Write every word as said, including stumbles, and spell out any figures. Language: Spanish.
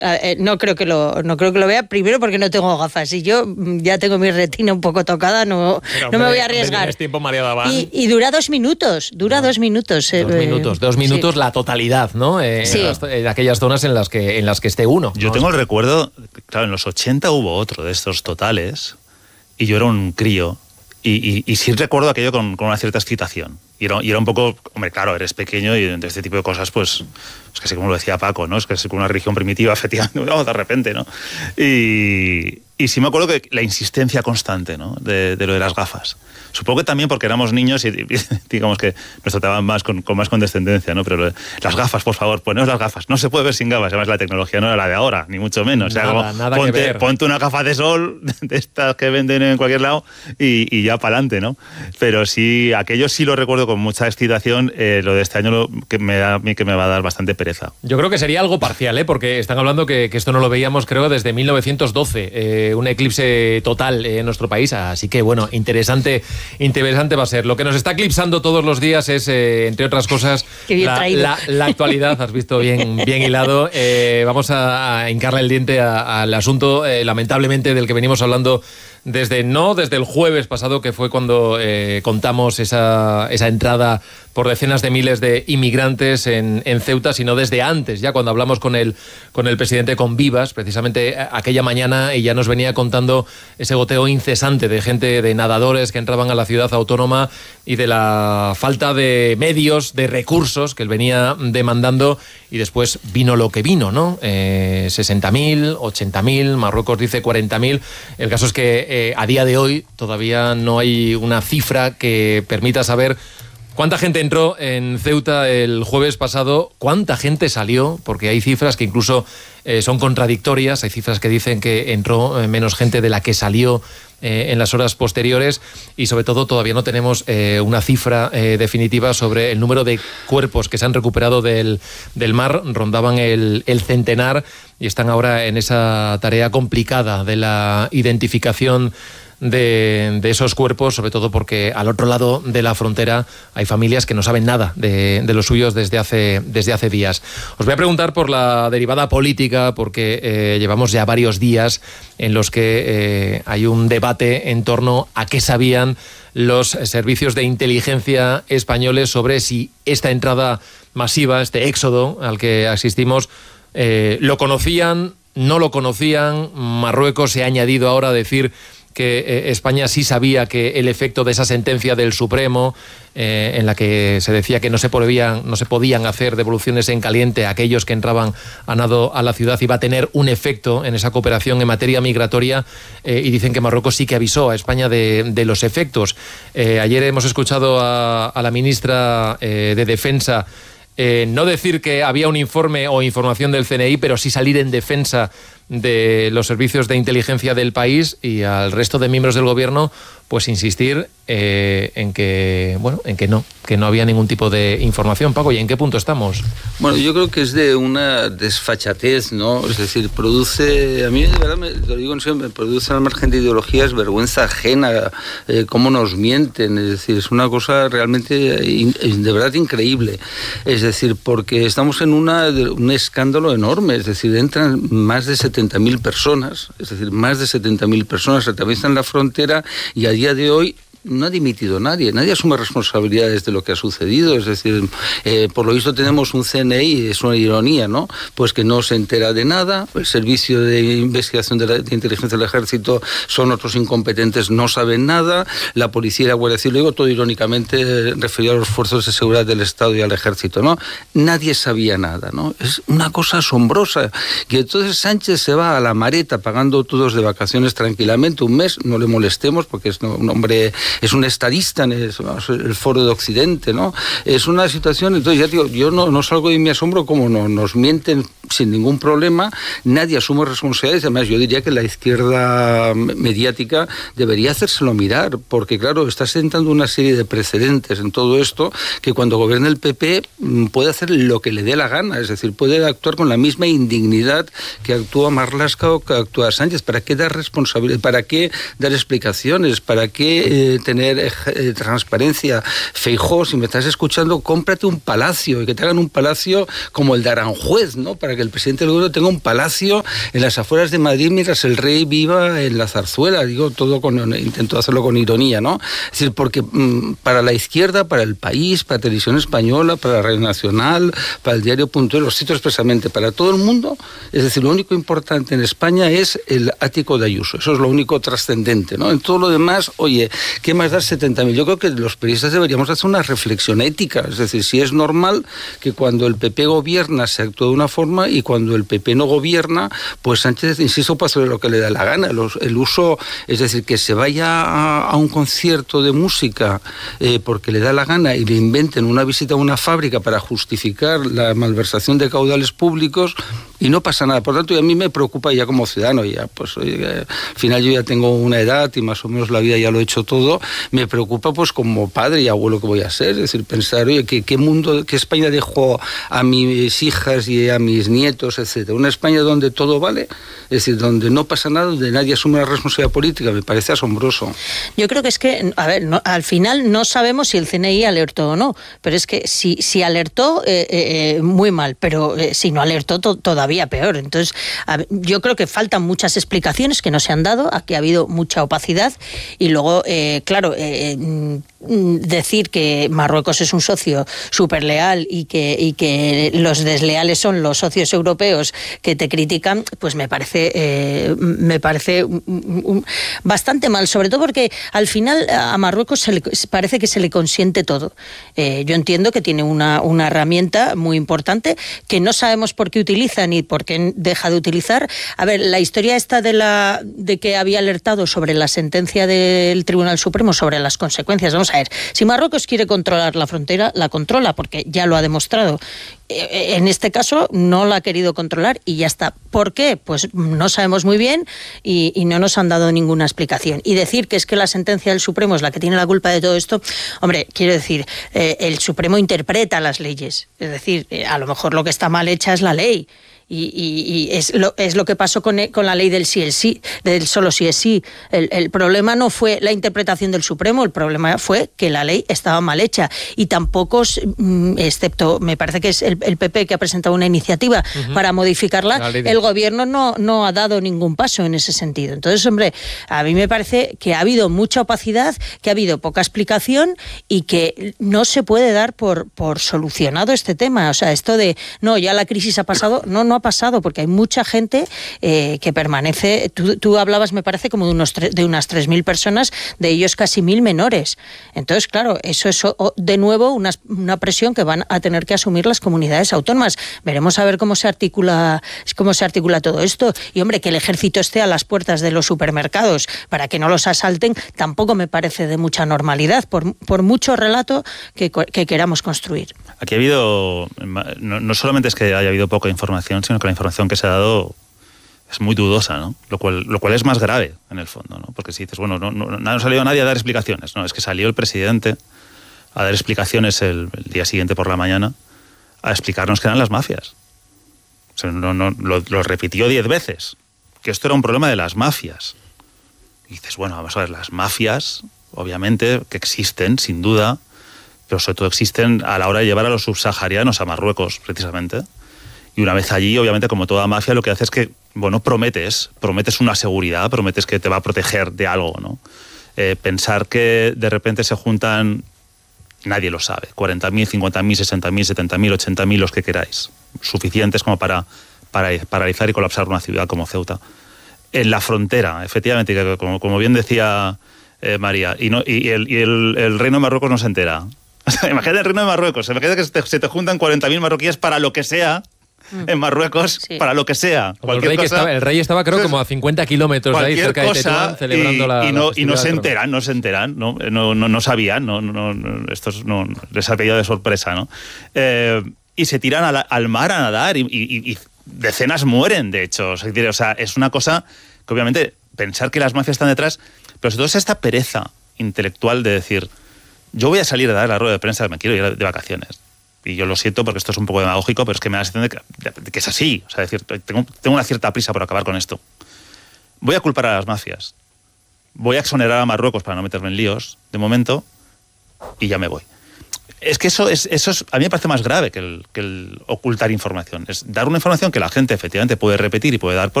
Eh, no creo que lo no creo que lo vea, primero porque no tengo gafas y yo ya tengo mi retina un poco tocada, no, Pero, no hombre, me voy a arriesgar. ¿tienes tiempo, María Daván? Y, y dura dos minutos, dura no. dos minutos. Eh, dos minutos, dos minutos sí. La totalidad, ¿no? Eh, sí. en, las, en aquellas zonas en las que en las que esté uno. Yo ¿no? tengo el recuerdo, claro, en los ochenta hubo otro de estos totales y yo era un crío y, y, y sí recuerdo aquello con, con una cierta excitación. Y era, y era un poco, hombre, claro, eres pequeño y de este tipo de cosas, pues, es casi como lo decía Paco, ¿no? Es casi como una religión primitiva, efectivamente, oh, de repente, ¿no? Y, y sí me acuerdo que la insistencia constante, ¿no? De, de lo de las gafas. Supongo que también porque éramos niños y, y digamos que nos trataban más con, con más condescendencia, ¿no? Pero lo de, las gafas, por favor, poneos las gafas. No se puede ver sin gafas. Además, la tecnología no era la de ahora, ni mucho menos. O sea, nada, como, nada ponte, que ver. ponte una gafa de sol de estas que venden en cualquier lado y, y ya para adelante, ¿no? Pero sí, aquello sí lo recuerdo con mucha excitación. Eh, lo de este año lo, que, me da, que me va a dar bastante pereza. Yo creo que sería algo parcial, ¿eh? Porque están hablando que, que esto no lo veíamos, creo, desde mil novecientos doce. Eh, un eclipse total en nuestro país. Así que, bueno, interesante, interesante va a ser. Lo que nos está eclipsando todos los días es, eh, entre otras cosas, la, la, la actualidad. Has visto bien, bien hilado. Eh, vamos a, a hincarle el diente a, al asunto, eh, lamentablemente, del que venimos hablando desde, no desde el jueves pasado, que fue cuando eh, contamos esa, esa entrada por decenas de miles de inmigrantes en, en Ceuta, sino desde antes, ya cuando hablamos con el, con el presidente con Vivas, precisamente aquella mañana, y ya nos venía contando ese goteo incesante de gente, de nadadores que entraban a la ciudad autónoma y de la falta de medios, de recursos que él venía demandando, y después vino lo que vino, ¿no? Eh, sesenta mil, ochenta mil, Marruecos dice cuarenta mil. El caso es que eh, a día de hoy todavía no hay una cifra que permita saber ¿cuánta gente entró en Ceuta el jueves pasado? ¿Cuánta gente salió? Porque hay cifras que incluso eh, son contradictorias. Hay cifras que dicen que entró eh, menos gente de la que salió eh, en las horas posteriores, y sobre todo todavía no tenemos eh, una cifra eh, definitiva sobre el número de cuerpos que se han recuperado del, del mar. Rondaban el, el centenar y están ahora en esa tarea complicada de la identificación De, de esos cuerpos, sobre todo porque al otro lado de la frontera hay familias que no saben nada de, de los suyos desde hace, desde hace días. Os voy a preguntar por la derivada política, porque eh, llevamos ya varios días en los que eh, hay un debate en torno a qué sabían los servicios de inteligencia españoles sobre si esta entrada masiva, este éxodo al que asistimos, eh, lo conocían, no lo conocían. Marruecos se ha añadido ahora a decir que eh, España sí sabía que el efecto de esa sentencia del Supremo, eh, en la que se decía que no se podían, no se podían hacer devoluciones en caliente a aquellos que entraban a nado a la ciudad, iba a tener un efecto en esa cooperación en materia migratoria, eh, y dicen que Marruecos sí que avisó a España de, de los efectos. Eh, ayer hemos escuchado a, a la ministra eh, de Defensa eh, no decir que había un informe o información del C N I, pero sí salir en defensa de los servicios de inteligencia del país, y al resto de miembros del gobierno pues insistir eh, en que bueno en que no que no había ningún tipo de información. Paco, ¿y en qué punto estamos? Bueno, yo creo que es de una desfachatez, ¿no? Es decir, produce, a mí de verdad, me, lo digo en serio, me produce al margen de ideologías vergüenza ajena, eh, cómo nos mienten. Es decir, es una cosa realmente de verdad increíble. Es decir, porque estamos en una, un escándalo enorme. Es decir, entran más de setenta mil personas, es decir, más de setenta mil personas atraviesan la frontera, y a día de hoy no ha dimitido nadie, nadie asume responsabilidades de lo que ha sucedido. Es decir, eh, por lo visto tenemos un C N I, es una ironía, ¿no? Pues que no se entera de nada, el servicio de investigación de, la, de inteligencia del ejército son otros incompetentes, no saben nada, la policía y la Guardia Civil, digo todo irónicamente referido a los fuerzas de seguridad del Estado y al ejército, ¿no? Nadie sabía nada, ¿no? Es una cosa asombrosa. Y entonces Sánchez se va a la Mareta pagando todos de vacaciones tranquilamente un mes, no le molestemos porque es un hombre, es un estadista en el, el Foro de Occidente, ¿no? Es una situación, entonces ya digo, yo no, no salgo de mi asombro como no, nos mienten sin ningún problema, nadie asume responsabilidades. Además, yo diría que la izquierda mediática debería hacérselo mirar, porque claro, está sentando una serie de precedentes en todo esto, que cuando gobierna el P P puede hacer lo que le dé la gana, es decir, puede actuar con la misma indignidad que actúa Marlaska o que actúa Sánchez. ¿Para qué dar responsabilidad? ¿Para qué dar explicaciones? ¿Para qué eh, tener eh, transparencia? Feijóo, si me estás escuchando, cómprate un palacio y que te hagan un palacio como el de Aranjuez, ¿no? Para que que el presidente del gobierno tenga un palacio en las afueras de Madrid mientras el rey viva en la Zarzuela, digo todo con, intento hacerlo con ironía, ¿no? Es decir, porque mmm, para la izquierda, para El País, para Televisión Española, para la Radio Nacional, para el diario Punto, los cito expresamente, para todo el mundo, es decir, lo único importante en España es el ático de Ayuso, eso es lo único trascendente, ¿no? En todo lo demás, oye, ¿qué más dar setenta mil? Yo creo que los periodistas deberíamos hacer una reflexión ética, es decir, si es normal que cuando el P P gobierna se actúe de una forma y cuando el P P no gobierna, pues Sánchez, insisto, puede hacer lo que le da la gana. Los, el uso, es decir, que se vaya a, a un concierto de música eh, porque le da la gana y le inventen una visita a una fábrica para justificar la malversación de caudales públicos y no pasa nada. Por tanto, y a mí me preocupa ya como ciudadano, ya pues oye, al final yo ya tengo una edad y más o menos la vida ya lo he hecho todo, me preocupa pues como padre y abuelo que voy a ser, es decir, pensar, oye, ¿qué, qué mundo, qué España dejo a mis hijas y a mis nietos, etcétera? Una España donde todo vale, es decir, donde no pasa nada, donde nadie asume la responsabilidad política, me parece asombroso. Yo creo que es que, a ver, no, al final no sabemos si el C N I alertó o no, pero es que si, si alertó, eh, eh, muy mal, pero eh, si no alertó, to, todavía peor. Entonces, a, yo creo que faltan muchas explicaciones que no se han dado, aquí ha habido mucha opacidad y luego, eh, claro, eh, decir que Marruecos es un socio súper leal y que, y que los desleales son los socios europeos que te critican, pues me parece, eh, me parece un, un, bastante mal, sobre todo porque al final a Marruecos se le, parece que se le consiente todo. Eh, yo entiendo que tiene una, una herramienta muy importante que no sabemos por qué utiliza ni por qué deja de utilizar. A ver, la historia esta de, la, de que había alertado sobre la sentencia del Tribunal Supremo sobre las consecuencias, vamos a ver, si Marruecos quiere controlar la frontera, la controla porque ya lo ha demostrado. En este caso no la ha querido controlar y ya está. ¿Por qué? Pues no sabemos muy bien y, y no nos han dado ninguna explicación. Y decir que es que la sentencia del Supremo es la que tiene la culpa de todo esto, hombre, quiero decir, eh, el Supremo interpreta las leyes. Es decir, eh, a lo mejor lo que está mal hecha es la ley. Y, y, y es, lo, es lo que pasó con, con la ley del sí es sí, del solo sí es sí. El, el problema no fue la interpretación del Supremo, el problema fue que la ley estaba mal hecha. Y tampoco, excepto, me parece que es el, el P P que ha presentado una iniciativa uh-huh. para modificarla, de... el gobierno no, no ha dado ningún paso en ese sentido. Entonces, hombre, a mí me parece que ha habido mucha opacidad, que ha habido poca explicación y que no se puede dar por, por solucionado este tema. O sea, esto de, no, ya la crisis ha pasado, no, no ha pasado, porque hay mucha gente eh, que permanece, tú, tú hablabas, me parece, como de, unos tre- de unas tres mil personas, de ellos casi mil menores. Entonces, claro, eso es de nuevo una, una presión que van a tener que asumir las comunidades autónomas. Veremos a ver cómo se articula, cómo se articula todo esto. Y, hombre, que el ejército esté a las puertas de los supermercados para que no los asalten, tampoco me parece de mucha normalidad, por, por mucho relato que, que queramos construir. Aquí ha habido, no, no solamente es que haya habido poca información, sino que la información que se ha dado es muy dudosa, ¿no? Lo cual, lo cual es más grave, en el fondo, ¿no? Porque si dices, bueno, no, no, no ha salido nadie a dar explicaciones, no, es que salió el presidente a dar explicaciones el, el día siguiente por la mañana, a explicarnos que eran las mafias. O sea, no, no, lo, lo repitió diez veces, que esto era un problema de las mafias. Y dices, bueno, vamos a ver, las mafias, obviamente, que existen, sin duda, pero sobre todo existen a la hora de llevar a los subsaharianos a Marruecos, precisamente. Y una vez allí, obviamente, como toda mafia, lo que hace es que, bueno, prometes, prometes una seguridad, prometes que te va a proteger de algo, ¿no? Eh, pensar que de repente se juntan, nadie lo sabe, cuarenta mil, cincuenta mil, sesenta mil, setenta mil, ochenta mil, los que queráis, suficientes como para, para paralizar y colapsar una ciudad como Ceuta. En la frontera, efectivamente, que como, como bien decía eh, María, y, no, y, el, y el, el reino de Marruecos no se entera. Imagínate el reino de Marruecos, imagínate que se te, se te juntan cuarenta mil marroquíes para lo que sea, en Marruecos, sí. para lo que sea. El rey, cosa, estaba, el rey estaba, creo, como a cincuenta kilómetros de ahí, cerca de Tetuán, celebrando y, la y no, la y no se enteran, no se enteran, no, no, no, no sabían, no, no, no, estos no, les ha pillado de sorpresa, ¿no? Eh, y se tiran al, al mar a nadar y, y, y decenas mueren, de hecho. O sea, es una cosa que obviamente pensar que las mafias están detrás, pero sobre todo es esta pereza intelectual de decir, yo voy a salir a dar la rueda de prensa, me quiero ir de vacaciones. Y yo lo siento porque esto es un poco demagógico, pero es que me da la sensación de que, de que es así. O sea, decir, tengo, tengo una cierta prisa por acabar con esto. Voy a culpar a las mafias. Voy a exonerar a Marruecos para no meterme en líos, de momento, y ya me voy. Es que eso es, eso es, a mí me parece más grave que el, que el ocultar información. Es dar una información que la gente efectivamente puede repetir y puede dar por